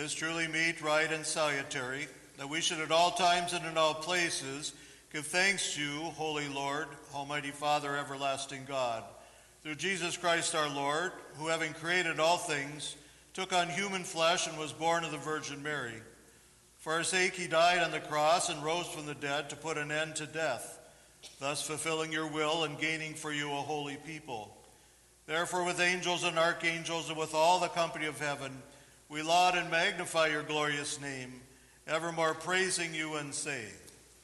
is truly meet, right, and salutary, that we should at all times and in all places give thanks to you, Holy Lord, Almighty Father, everlasting God, through Jesus Christ our Lord, who having created all things, took on human flesh and was born of the Virgin Mary. For our sake he died on the cross and rose from the dead to put an end to death, thus fulfilling your will and gaining for you a holy people. Therefore, with angels and archangels and with all the company of heaven, we laud and magnify your glorious name, evermore praising you and say,